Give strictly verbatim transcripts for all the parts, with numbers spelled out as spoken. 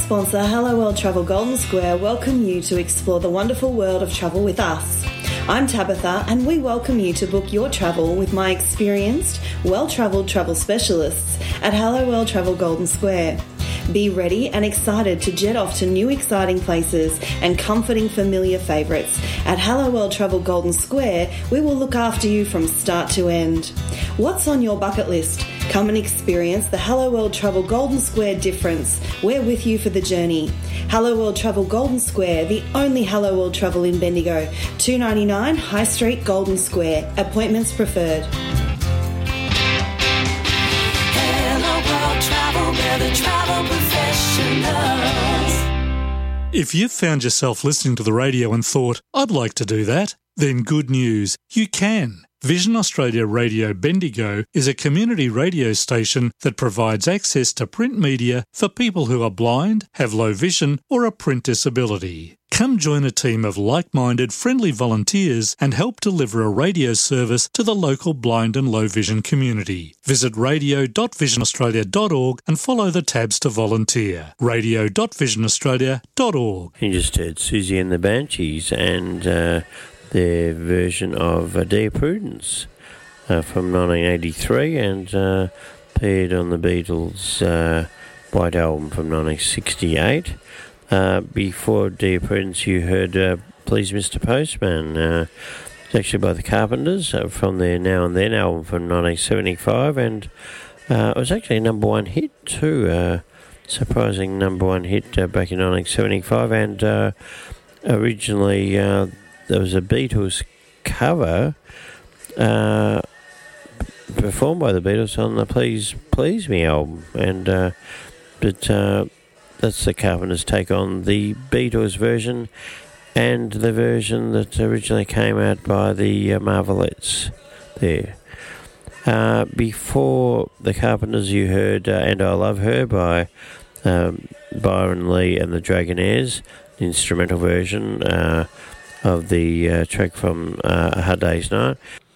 sponsor, Hello World Travel Golden Square, welcome you to explore the wonderful world of travel with us. I'm Tabitha, and we welcome you to book your travel with my experienced, well-travelled travel specialists at Hello World Travel Golden Square. Be ready and excited to jet off to new exciting places and comforting familiar favourites. At Hello World Travel Golden Square, we will look after you from start to end. What's on your bucket list? Come and experience the Hello World Travel Golden Square difference. We're with you for the journey. Hello World Travel Golden Square, the only Hello World Travel in Bendigo. two ninety-nine High Street, Golden Square. Appointments preferred. Hello World Travel, we're the travel professionals. If you've found yourself listening to the radio and thought, I'd like to do that, then good news, you can. Vision Australia Radio Bendigo is a community radio station that provides access to print media for people who are blind, have low vision or a print disability. Come join a team of like-minded, friendly volunteers and help deliver a radio service to the local blind and low vision community. Visit radio dot vision australia dot org and follow the tabs to volunteer. radio dot vision australia dot org. You just heard Susie and the Banshees and uh, their version of uh, Dear Prudence uh, from nineteen eighty-three and uh, appeared on the Beatles' uh, White Album from nineteen sixty-eight. Uh, before Dear Prudence, you heard uh, Please Mister Postman. Uh, it's actually by the Carpenters uh, from their Now and Then album from nineteen seventy-five, and uh, it was actually a number one hit too. Uh, surprising number one hit uh, back in nineteen seventy-five, and uh, originally uh, there was a Beatles cover uh, performed by the Beatles on the Please Please Me album, and uh, but. Uh, That's the Carpenters' take on the Beatles version and the version that originally came out by the uh, Marvelettes there. Uh, before the Carpenters, you heard uh, And I Love Her by um, Byron Lee and the Dragonaires, the instrumental version uh, of the uh, track from uh, A Hard Day's Night,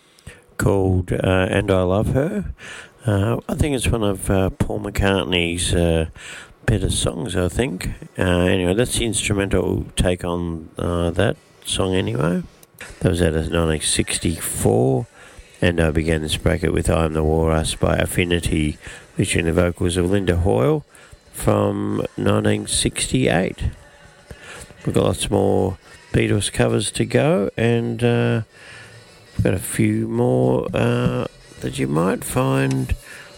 called uh, And I Love Her. Uh, I think it's one of uh, Paul McCartney's uh, better songs, I think. Uh, anyway, that's the instrumental take on uh, that song anyway. That was out of nineteen sixty-four, and I began this bracket with I'm the Walrus by Affinity, featuring the vocals of Linda Hoyle from nineteen sixty-eight. We've got lots more Beatles covers to go, and uh, we've got a few more uh, that you might find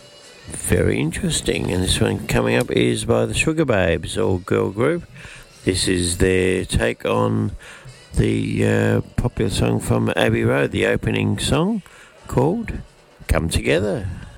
very interesting, and this one coming up is by the Sugar Babes, all girl group. This is their take on the uh, popular song from Abbey Road, the opening song called Come Together.